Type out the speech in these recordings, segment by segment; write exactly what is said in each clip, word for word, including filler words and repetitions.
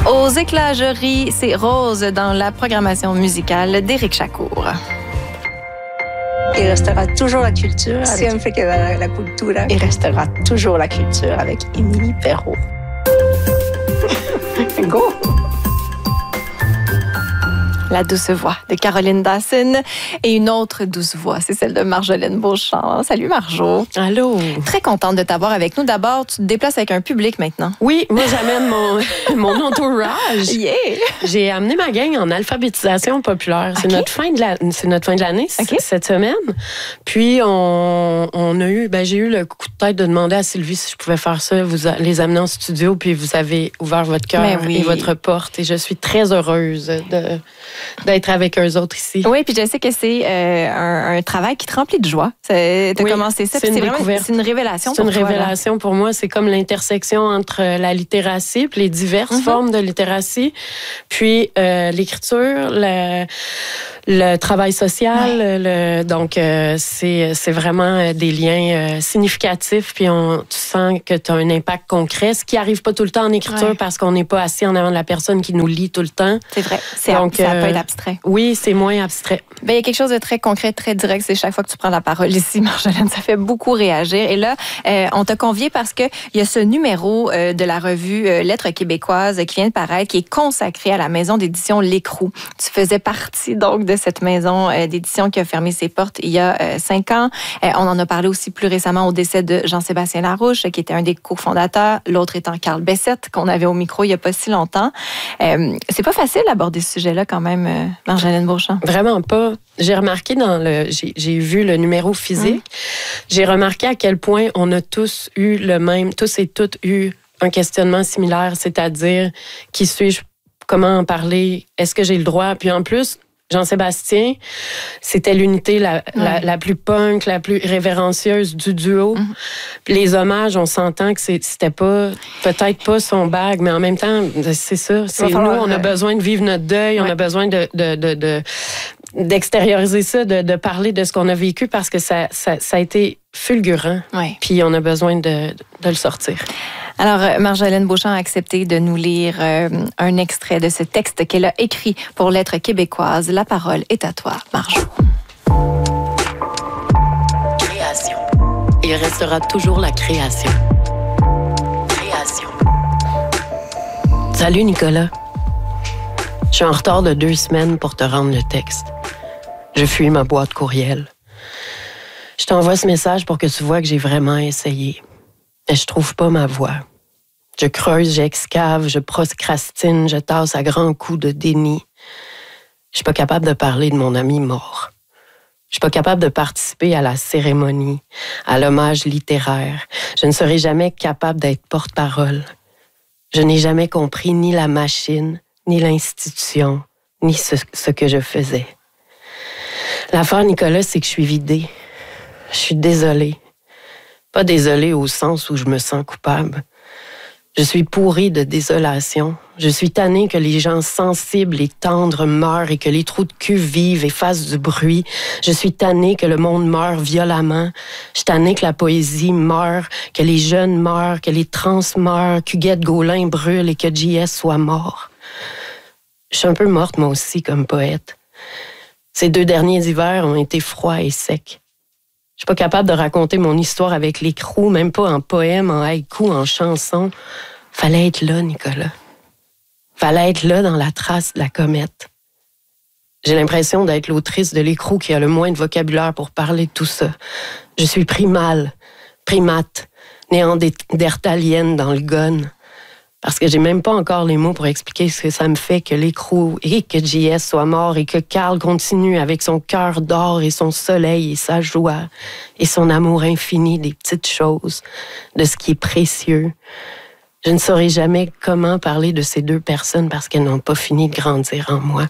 Aux éclageries, c'est Rose dans la programmation musicale d'Éric Chacour. Il restera toujours la culture. Siempre quedará la cultura. Il restera toujours la culture avec Émilie Perrault. Go! La douce voix de Caroline Dawson et une autre douce voix, c'est celle de Marjolaine Beauchamp. Salut Marjo. Allô. Très contente de t'avoir avec nous. D'abord, tu te déplaces avec un public maintenant. Oui, moi j'amène mon, mon entourage. Yeah! J'ai amené ma gang en alphabétisation populaire. C'est, okay. notre, fin de la, c'est notre fin de l'année okay. cette semaine. Puis on, on a eu, ben, j'ai eu le coup de tête de demander à Sylvie si je pouvais faire ça, vous les amener en studio, puis vous avez ouvert votre cœur oui. et votre porte. Et je suis très heureuse de... d'être avec eux autres ici. Oui, puis je sais que c'est euh, un, un travail qui te remplit de joie. Tu as oui, commencé ça, c'est, une, c'est, vraiment, c'est une révélation c'est pour une toi. C'est une révélation là. Pour moi. C'est comme l'intersection entre la littératie, puis les diverses mm-hmm. formes de littératie, puis euh, l'écriture, le, le travail social. Ouais. Le, donc, euh, c'est, c'est vraiment des liens euh, significatifs, puis on, tu sens que tu as un impact concret, ce qui n'arrive pas tout le temps en écriture ouais. parce qu'on n'est pas assis en avant de la personne qui nous lit tout le temps. C'est vrai. C'est donc, ça peut être abstrait. Oui, c'est moins abstrait. Ben, il y a quelque chose de très concret, très direct. C'est chaque fois que tu prends la parole ici, Marjolaine, ça fait beaucoup réagir. Et là, euh, on t'a convié parce qu'il y a ce numéro euh, de la revue euh, Lettres québécoises qui vient de paraître, qui est consacré à la maison d'édition L'Écrou. Tu faisais partie donc de cette maison euh, d'édition qui a fermé ses portes il y a euh, cinq ans. Euh, on en a parlé aussi plus récemment au décès de Jean-Sébastien Larouche, qui était un des cofondateurs, l'autre étant Carl Bessette, qu'on avait au micro il n'y a pas si longtemps. Euh, c'est pas facile d'aborder ce sujet-là quand même, euh, Marjolaine Beauchamp. Vraiment pas. J'ai remarqué dans le... J'ai, j'ai vu le numéro physique. Mmh. J'ai remarqué à quel point on a tous eu le même... Tous et toutes eu un questionnement similaire, c'est-à-dire qui suis-je, comment en parler, est-ce que j'ai le droit? Puis en plus, Jean-Sébastien, c'était l'unité la, ouais. la, la plus punk, la plus révérencieuse du duo. Mm-hmm. Puis les hommages, on s'entend que c'est, c'était pas, peut-être pas son bag, mais en même temps, c'est ça. C'est nous, on a besoin de vivre notre deuil, ouais. on a besoin de, de, de, de, d'extérioriser ça, de, de parler de ce qu'on a vécu parce que ça, ça, ça a été fulgurant. Ouais. Puis on a besoin de, de le sortir. Alors, Marjolaine Beauchamp a accepté de nous lire euh, un extrait de ce texte qu'elle a écrit pour Lettres québécoises. La parole est à toi, Marjo. Création. Il restera toujours la création. Création. Salut, Nicolas. Je suis en retard de deux semaines pour te rendre le texte. Je fuis ma boîte courriel. Je t'envoie ce message pour que tu vois que j'ai vraiment essayé. Et je trouve pas ma voix. Je creuse, j'excave, je procrastine, je tasse à grands coups de déni. Je suis pas capable de parler de mon ami mort. Je suis pas capable de participer à la cérémonie, à l'hommage littéraire. Je ne serai jamais capable d'être porte-parole. Je n'ai jamais compris ni la machine, ni l'institution, ni ce, ce que je faisais. L'affaire, Nicolas, c'est que je suis vidée. Je suis désolée. Pas désolée au sens où je me sens coupable. Je suis pourrie de désolation. Je suis tannée que les gens sensibles et tendres meurent et que les trous de cul vivent et fassent du bruit. Je suis tannée que le monde meure violemment. Je suis tannée que la poésie meure, que les jeunes meurent, que les trans meurent, qu'Huguette Gaulin brûle et que J S soit mort. Je suis un peu morte, moi aussi, comme poète. Ces deux derniers hivers ont été froids et secs. Je suis pas capable de raconter mon histoire avec l'Écrou, même pas en poème, en haïku, en chanson. Fallait être là, Nicolas. Fallait être là dans la trace de la comète. J'ai l'impression d'être l'autrice de l'Écrou qui a le moins de vocabulaire pour parler de tout ça. Je suis primale, primate, néandertalienne dans le gun. Parce que j'ai même pas encore les mots pour expliquer ce que ça me fait que l'Écrou et que J S soit mort et que Carl continue avec son cœur d'or et son soleil et sa joie et son amour infini des petites choses, de ce qui est précieux. Je ne saurais jamais comment parler de ces deux personnes parce qu'elles n'ont pas fini de grandir en moi.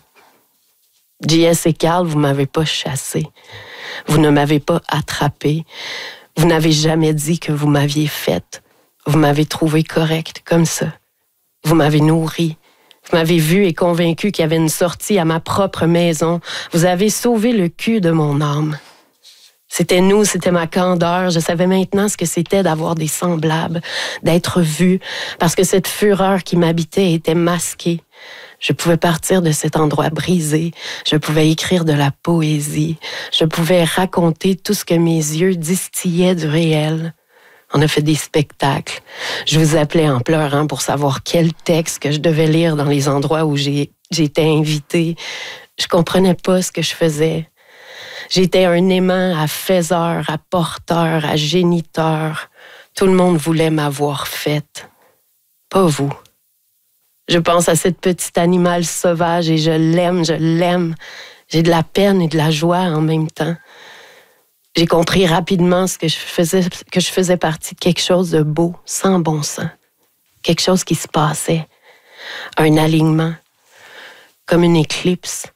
J S et Carl, vous m'avez pas chassé. Vous ne m'avez pas attrapé. Vous n'avez jamais dit que vous m'aviez faite. Vous m'avez trouvé correcte comme ça. Vous m'avez nourri. Vous m'avez vu et convaincu qu'il y avait une sortie à ma propre maison. Vous avez sauvé le cul de mon âme. C'était nous, c'était ma candeur. Je savais maintenant ce que c'était d'avoir des semblables, d'être vue, parce que cette fureur qui m'habitait était masquée. Je pouvais partir de cet endroit brisé. Je pouvais écrire de la poésie. Je pouvais raconter tout ce que mes yeux distillaient du réel. On a fait des spectacles. Je vous appelais en pleurant pour savoir quel texte que je devais lire dans les endroits où j'ai, j'étais invitée. Je comprenais pas ce que je faisais. J'étais un aimant à faiseur, à porteur, à géniteur. Tout le monde voulait m'avoir faite. Pas vous. Je pense à cette petite animal sauvage et je l'aime, je l'aime. J'ai de la peine et de la joie en même temps. J'ai compris rapidement ce que je faisais, que je faisais partie de quelque chose de beau, sans bon sens. Quelque chose qui se passait. Un alignement. Comme une éclipse.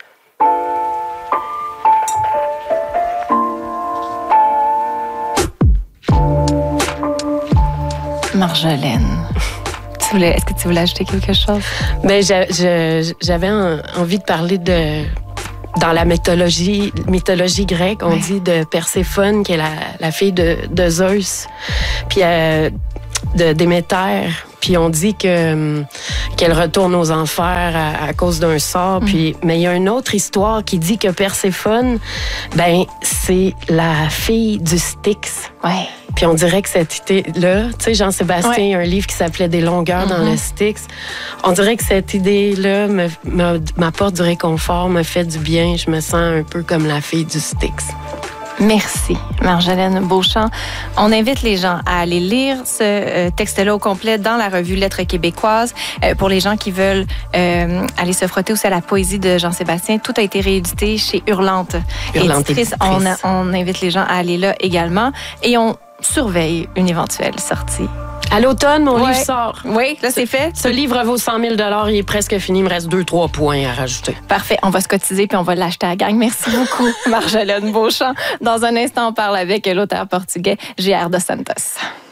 Marjolaine, tu voulais, est-ce que tu voulais ajouter quelque chose? Ben, je, je, j'avais un, envie de parler de... Dans la mythologie, mythologie grecque, on oui. dit de Perséphone, qui est la, la fille de, de Zeus, puis euh, de Déméter. Puis on dit que qu'elle retourne aux enfers à, à cause d'un sort. Mm. Puis mais il y a une autre histoire qui dit que Perséphone, ben c'est la fille du Styx. Ouais. Puis on dirait que cette idée-là, tu sais, Jean-Sébastien, ouais. il y a un livre qui s'appelait Des longueurs mm-hmm. dans le Styx. On dirait que cette idée-là me, me, m'apporte du réconfort, me fait du bien. Je me sens un peu comme la fille du Styx. Merci, Marjolaine Beauchamp. On invite les gens à aller lire ce texte-là au complet dans la revue Lettres québécoises. Euh, pour les gens qui veulent euh, aller se frotter aussi à la poésie de Jean-Sébastien, tout a été réédité chez Hurlante. Hurlante Éditrice. On, a, on invite les gens à aller là également. Et on surveille une éventuelle sortie. À l'automne, mon ouais. livre sort. Oui, là, c'est fait. Ce livre vaut cent mille dollars. Il est presque fini. Il me reste deux, trois points à rajouter. Parfait. On va se cotiser puis on va l'acheter à la gang. Merci beaucoup, Marjolaine Beauchamp. Dans un instant, on parle avec l'auteur portugais J R dos Santos.